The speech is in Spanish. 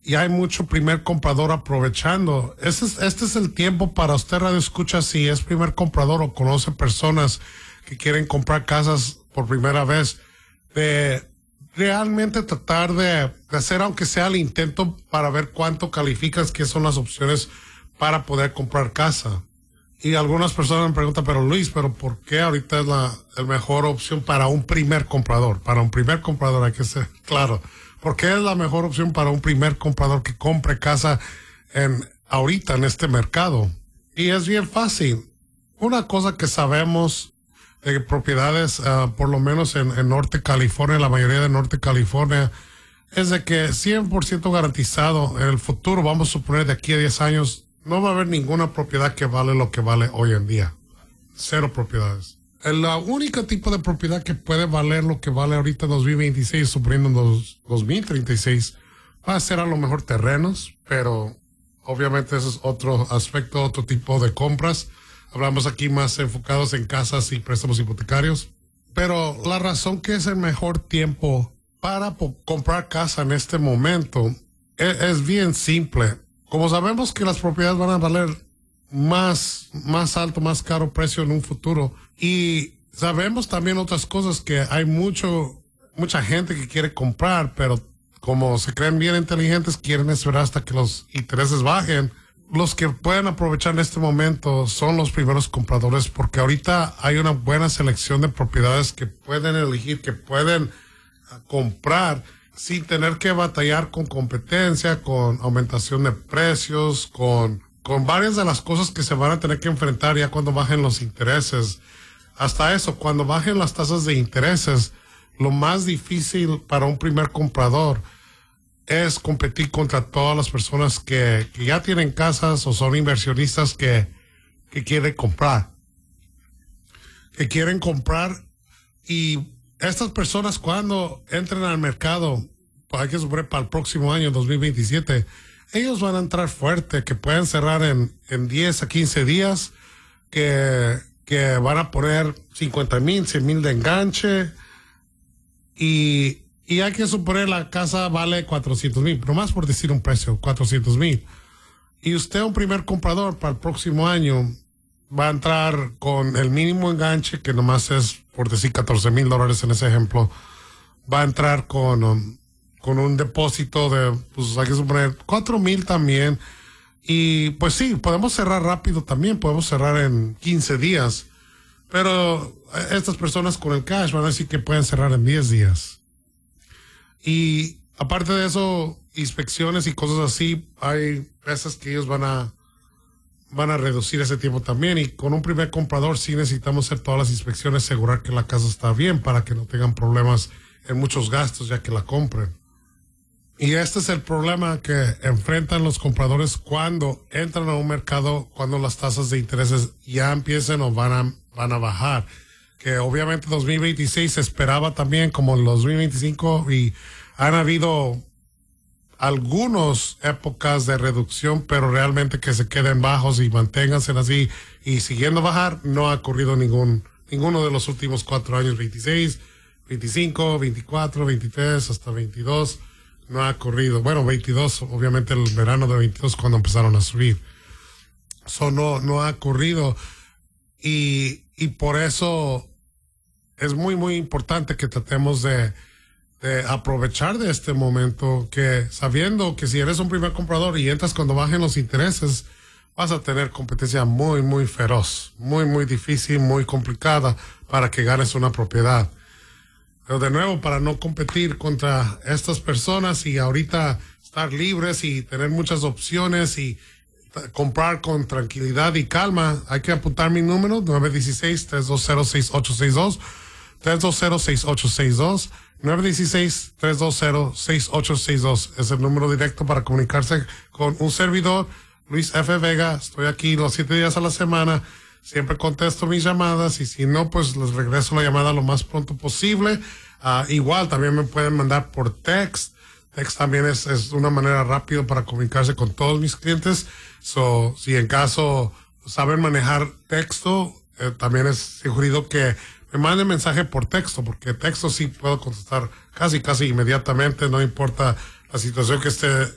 y hay mucho primer comprador aprovechando. Este es el tiempo para usted, radio escucha, si es primer comprador o conoce personas que quieren comprar casas por primera vez, de realmente tratar de hacer, aunque sea el intento, para ver cuánto calificas, qué son las opciones para poder comprar casa. Y algunas personas me preguntan, pero Luis, ¿pero por qué ahorita es la mejor opción para un primer comprador? Para un primer comprador hay que ser claro. ¿Por qué es la mejor opción para un primer comprador que compre casa ahorita en este mercado? Y es bien fácil. Una cosa que sabemos de propiedades, por lo menos en Norte California, la mayoría de Norte California, es de que 100% garantizado en el futuro, vamos a suponer de aquí a 10 años, no va a haber ninguna propiedad que vale lo que vale hoy en día. 0 propiedades. El único tipo de propiedad que puede valer lo que vale ahorita en 2026, suponiendo en 2036, va a ser a lo mejor terrenos, pero obviamente ese es otro aspecto, otro tipo de compras. Hablamos aquí más enfocados en casas y préstamos hipotecarios. Pero la razón que es el mejor tiempo para comprar casa en este momento es bien simple. Como sabemos que las propiedades van a valer más alto, más caro precio en un futuro, y sabemos también otras cosas, que hay mucha gente que quiere comprar, pero como se creen bien inteligentes, quieren esperar hasta que los intereses bajen. Los que pueden aprovechar en este momento son los primeros compradores, porque ahorita hay una buena selección de propiedades que pueden elegir, que pueden comprar sin tener que batallar con competencia, con aumentación de precios, con varias de las cosas que se van a tener que enfrentar ya cuando bajen los intereses. Hasta eso, cuando bajen las tasas de intereses, lo más difícil para un primer comprador es competir contra todas las personas que ya tienen casas o son inversionistas que quieren comprar. Que quieren comprar, y estas personas cuando entren al mercado, hay que suponer para el próximo año, 2027, ellos van a entrar fuerte, que pueden cerrar en 10 a 15 días, que van a poner 50,000, 100,000 de enganche, y hay que suponer la casa vale 400,000, nomás por decir un precio, 400,000. Y usted, un primer comprador para el próximo año, va a entrar con el mínimo enganche, que nomás es, por decir, $14,000 en ese ejemplo. Va a entrar con un depósito de, pues hay que suponer, 4,000 también. Y pues sí, podemos cerrar rápido también, podemos cerrar en 15 días. Pero estas personas con el cash van a decir que pueden cerrar en 10 días. Y aparte de eso, inspecciones y cosas así, hay veces que ellos van a reducir ese tiempo también. Y con un primer comprador sí necesitamos hacer todas las inspecciones, asegurar que la casa está bien para que no tengan problemas en muchos gastos ya que la compren. Y este es el problema que enfrentan los compradores cuando entran a un mercado, cuando las tasas de intereses ya empiecen o van a bajar. Que obviamente 2026 se esperaba también como el 2025, y han habido algunas épocas de reducción, pero realmente que se queden bajos y manténganse así y siguiendo bajar, no ha ocurrido ninguno de los últimos 4 años, 26, 25, 24, 23, hasta 22, no ha ocurrido. Bueno, 22, obviamente el verano de 22 cuando empezaron a subir. Eso no ha ocurrido, y por eso es muy, muy importante que tratemos de aprovechar de este momento, que sabiendo que si eres un primer comprador y entras cuando bajen los intereses, vas a tener competencia muy, muy feroz, muy, muy difícil, muy complicada para que ganes una propiedad. Pero de nuevo, para no competir contra estas personas y ahorita estar libres y tener muchas opciones y comprar con tranquilidad y calma, hay que apuntar mi número, 916-320-6862, 320-6862, 916-320-6862. Es el número directo para comunicarse con un servidor, Luis F. Vega. Estoy aquí los 7 días a la semana. Siempre contesto mis llamadas, y si no, pues les regreso la llamada lo más pronto posible. Igual también me pueden mandar por text. Text también es una manera rápida para comunicarse con todos mis clientes. Si en caso saben manejar texto, también es sugerido que me manden mensaje por texto, porque texto sí puedo contestar casi inmediatamente, no importa la situación que esté